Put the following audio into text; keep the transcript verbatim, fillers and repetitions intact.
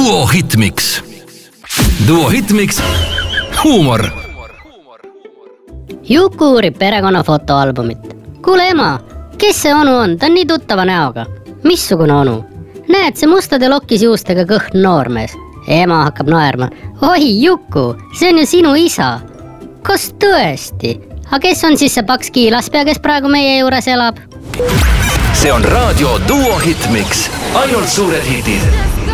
Duo Hitmix. Duo Hitmix. Huumor. Juku uurib perekonna fotoalbumit. Kuule ema, kes see onu on? Ta on nii tuttava näoga. Missugune onu? Näed, see mustade lokkis juustega kõhn noormees. Ema hakkab naerma. Oi Juku, see on ju sinu isa. Kas tõesti? Aga kes on siis see paks kiilaspea, kes praegu meie juures elab? See on raadio Duo Hitmix. Ainult suured hitid.